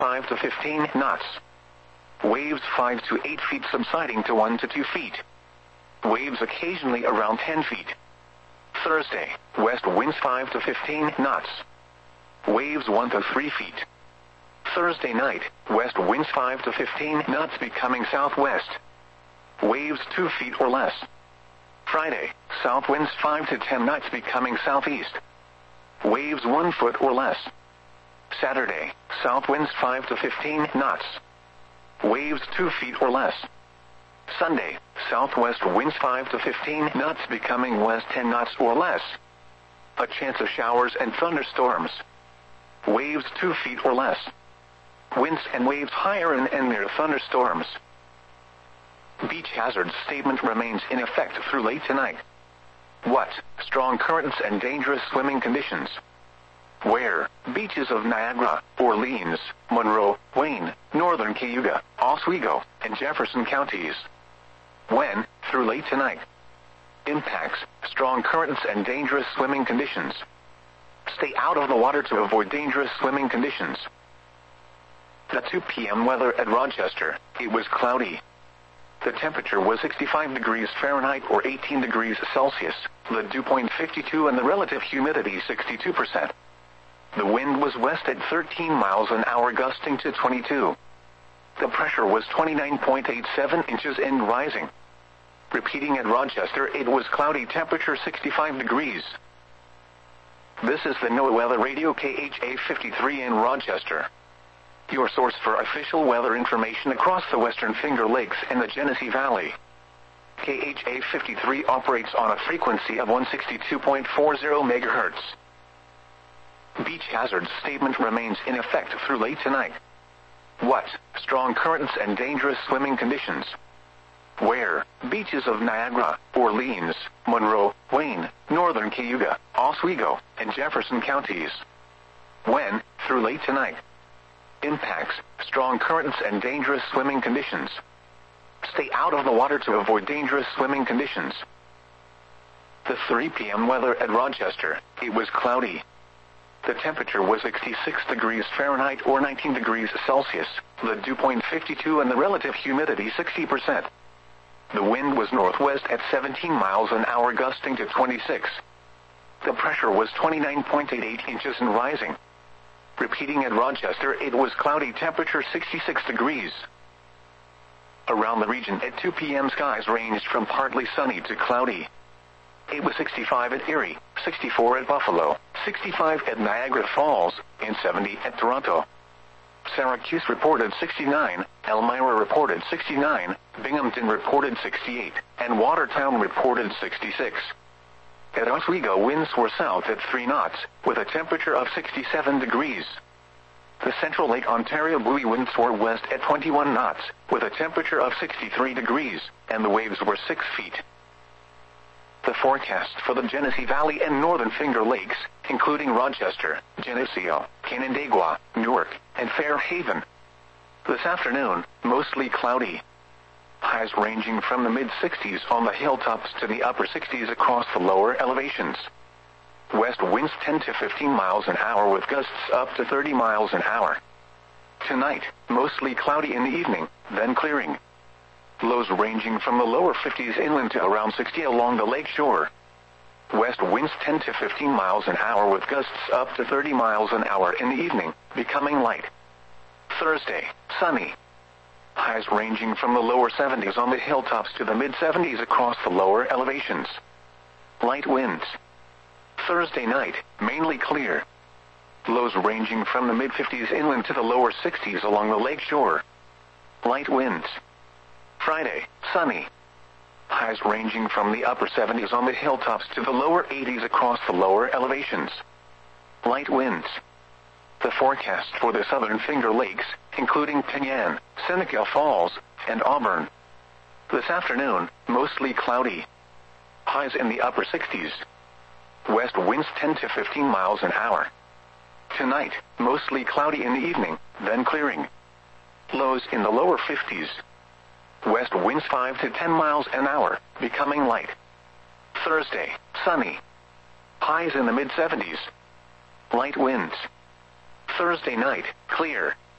5 to 15 knots. Waves 5 to 8 feet subsiding to 1 to 2 feet. Waves occasionally around 10 feet. Thursday, west winds 5 to 15 knots. Waves 1 to 3 feet. Thursday night, west winds 5 to 15 knots becoming southwest. Waves 2 feet or less. Friday, south winds 5 to 10 knots becoming southeast. Waves 1 foot or less. Saturday, south winds 5 to 15 knots. Waves 2 feet or less. Sunday, southwest winds 5 to 15 knots becoming west 10 knots or less. A chance of showers and thunderstorms. Waves 2 feet or less. Winds and waves higher and near thunderstorms. Beach hazard statement remains in effect through late tonight. What? Strong currents and dangerous swimming conditions. Where? Beaches of Niagara, Orleans, Monroe, Wayne, Northern Cayuga, Oswego, and Jefferson counties. When? Through late tonight. Impacts: strong currents and dangerous swimming conditions. Stay out of the water to avoid dangerous swimming conditions. At 2 p.m. weather at Rochester, it was cloudy. The temperature was 65 degrees Fahrenheit or 18 degrees Celsius, the dew point 52 and the relative humidity 62%. The wind was west at 13 miles an hour gusting to 22. The pressure was 29.87 inches and rising. Repeating at Rochester, it was cloudy, temperature 65 degrees. This is the NOAA Weather Radio KHA 53 in Rochester. Your source for official weather information across the Western Finger Lakes and the Genesee Valley. KHA 53 operates on a frequency of 162.40 MHz. Beach hazard statement remains in effect through late tonight. What? Strong currents and dangerous swimming conditions. Where? Beaches of Niagara, Orleans, Monroe, Wayne, Northern Cayuga, Oswego, and Jefferson counties. When? Through late tonight. Impacts: strong currents and dangerous swimming conditions. Stay out of the water to avoid dangerous swimming conditions. The 3 p.m. weather at Rochester, it was cloudy. The temperature was 66 degrees Fahrenheit or 19 degrees Celsius, the dew point 52 and the relative humidity 60%. The wind was northwest at 17 miles an hour gusting to 26. The pressure was 29.88 inches and rising. Repeating at Rochester, it was cloudy, temperature 66 degrees. Around the region at 2 p.m. skies ranged from partly sunny to cloudy. It was 65 at Erie, 64 at Buffalo, 65 at Niagara Falls, and 70 at Toronto. Syracuse reported 69, Elmira reported 69, Binghamton reported 68, and Watertown reported 66. At Oswego, winds were south at 3 knots, with a temperature of 67 degrees. The Central Lake Ontario buoy winds were west at 21 knots, with a temperature of 63 degrees, and the waves were 6 feet. The forecast for the Genesee Valley and Northern Finger Lakes, including Rochester, Geneseo, Canandaigua, Newark, and Fairhaven. This afternoon, mostly cloudy. Highs ranging from the mid-60s on the hilltops to the upper 60s across the lower elevations. West winds 10 to 15 miles an hour with gusts up to 30 miles an hour. Tonight, mostly cloudy in the evening, then clearing. Lows ranging from the lower 50s inland to around 60 along the lake shore. West winds 10 to 15 miles an hour with gusts up to 30 miles an hour in the evening, becoming light. Thursday, sunny. Highs ranging from the lower 70s on the hilltops to the mid-70s across the lower elevations. Light winds. Thursday night, mainly clear. Lows ranging from the mid-50s inland to the lower 60s along the lake shore. Light winds. Friday, sunny. Highs ranging from the upper 70s on the hilltops to the lower 80s across the lower elevations. Light winds. The forecast for the Southern Finger Lakes, including Penyan, Seneca Falls, and Auburn. This afternoon, mostly cloudy. Highs in the upper 60s. West winds 10 to 15 miles an hour. Tonight, mostly cloudy in the evening, then clearing. Lows in the lower 50s. West winds 5 to 10 miles an hour, becoming light. Thursday, sunny. Highs in the mid-70s. Light winds. Thursday night, clear.